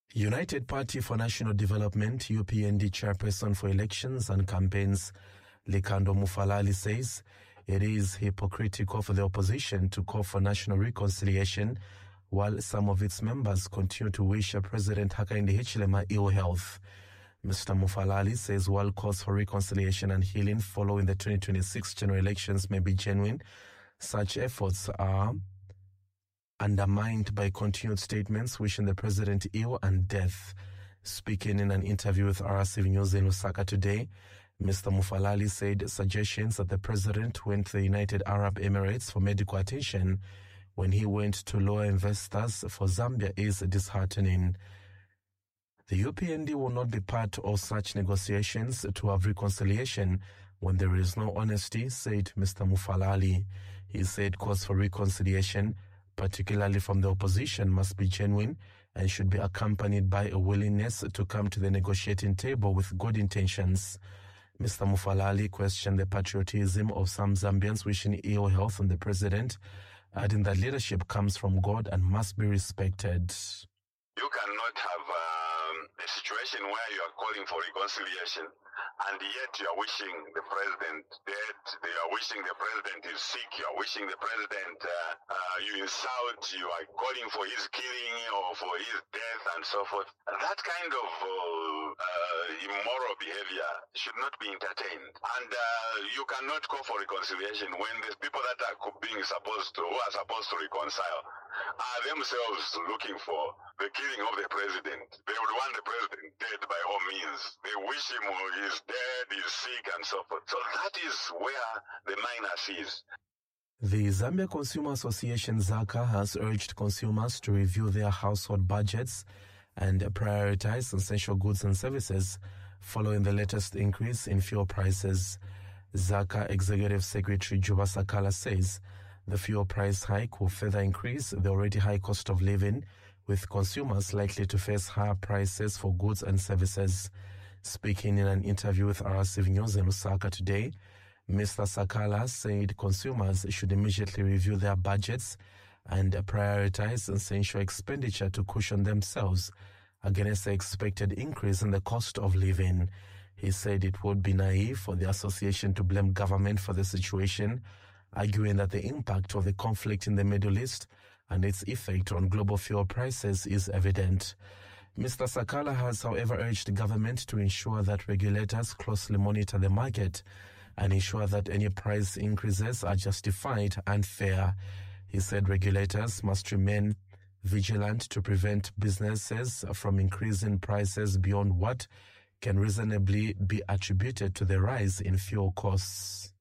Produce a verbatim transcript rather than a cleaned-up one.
United Party for National Development, U P N D chairperson for elections and campaigns, Likando Mufalali, says it is hypocritical for the opposition to call for national reconciliation while some of its members continue to wish President Hakainde Hichilema ill health. Mister Mufalali says while calls for reconciliation and healing following the twenty twenty-six general elections may be genuine, such efforts are undermined by continued statements wishing the president ill and death. Speaking in an interview with R S C News in Lusaka today, Mister Mufalali said suggestions that the president went to the United Arab Emirates for medical attention when he went to lure investors for Zambia is disheartening. The U P N D will not be part of such negotiations to have reconciliation when there is no honesty, said Mister Mufalali. He said calls for reconciliation, particularly from the opposition, must be genuine and should be accompanied by a willingness to come to the negotiating table with good intentions. Mister Mufalali questioned the patriotism of some Zambians wishing ill health on the president, adding that leadership comes from God and must be respected. You cannot have um, a situation where you are calling for reconciliation and yet you are wishing the president dead, you are wishing the president is sick, you are wishing the president, uh, uh, you insult, you are calling for his killing or for his death and so forth. That kind of uh, uh, immoral behavior should not be entertained. And uh, you cannot call for reconciliation when the people that are being supposed to, who are supposed to reconcile, are themselves looking for the killing of the president. They would want the president dead by all means. They wish him he's dead, he's sick, and so forth. So that is where the minus is. The Zambia Consumer Association ZACA has urged consumers to review their household budgets and prioritize essential goods and services following the latest increase in fuel prices. ZACA Executive Secretary Juba Sakala says the fuel price hike will further increase the already high cost of living, with consumers likely to face higher prices for goods and services. Speaking in an interview with R S C News in Lusaka today, Mister Sakala said consumers should immediately review their budgets and prioritize essential expenditure to cushion themselves against the expected increase in the cost of living. He said it would be naive for the association to blame government for the situation, arguing that the impact of the conflict in the Middle East and its effect on global fuel prices is evident. Mister Sakala has, however, urged the government to ensure that regulators closely monitor the market and ensure that any price increases are justified and fair. He said regulators must remain vigilant to prevent businesses from increasing prices beyond what can reasonably be attributed to the rise in fuel costs.